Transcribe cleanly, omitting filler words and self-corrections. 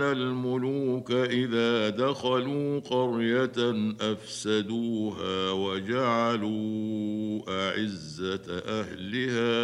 الملوك إذا دخلوا قرية أفسدوها وجعلوا أعزة أهلها